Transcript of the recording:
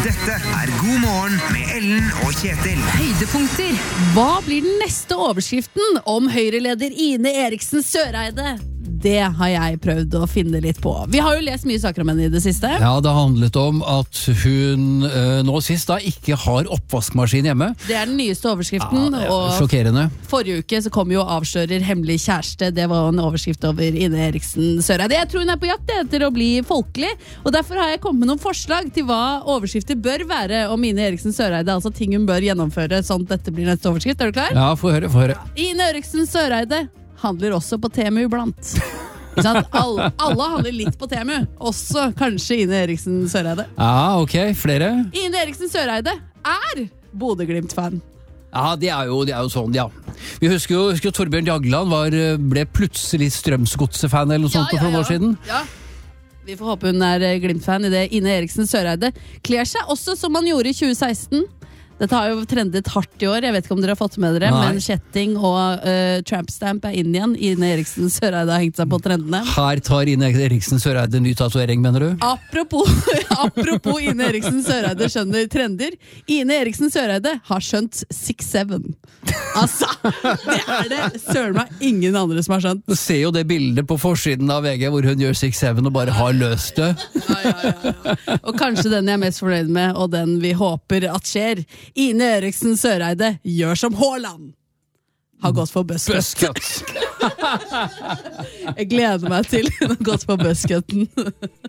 Dette God morgen med Ellen og Kjetil. Høydepunkter. Hva blir den neste overskriften om Høyre-leder Ine Eriksen Søreide? Det har jeg prøvd å finne litt på. Vi har jo lest mye saker om henne i det siste. Ja, det handlet om at hun nå sist da ikke har oppvaskmaskin hjemme. Det er den nyeste overskriften. Ja, og sjokkerende. Forrige uke så kom jo avslører hemmelig kjæreste. Det var en overskrift over Ine Eriksen Søreide. Jeg tror hun er på jakt etter å bli folkelig, og derfor har jeg kommet med noen forslag til hva overskrifter bør være om Ine Eriksen Søreide, altså ting hun bør gjennomføre, sånn at dette blir neste overskrift. Er du klar? Ja, få høre. Ine Eriksen Søreide handler også på Temu iblant. Alle handler litt på Temu, også kanskje Ine Eriksen Søreide. Ja, ok, flere? Ine Eriksen Søreide er Bodø-Glimt-fan. Ja, det er jo sånn, ja. Vi husker jo Torbjørn Jagland ble plutselig Strømsgodset-fan eller noe sånt for noen år siden. Ja. Vi får håpe hun er Glimt-fan i det. Ine Eriksen Søreide kler seg også som han gjorde i 2016. Dette har jo trendet hardt i år, jeg vet ikke om dere har fått med dere, men kjetting og trampstamp er inn igjen. Ine Eriksen Søreide har hengt seg på trendene. Her tar Ine Eriksen Søreide ny tatovering, mener du? Apropos Ine Eriksen Søreide skjønner trender. Ine Eriksen Søreide har skjønt 6-7. Altså, det er det søren meg ingen andre som har skjønt. Du ser jo det bildet på forsiden av VG hvor hun gjør 6-7 og bare har løst det. Ja. Og kanskje den jeg er mest fornøyd med, og den vi håper at skjer. Ine Eriksen Søreide gjør som Haaland. Har gått for buzzcut. Jeg gleder meg til hun har gått for buzzcutten.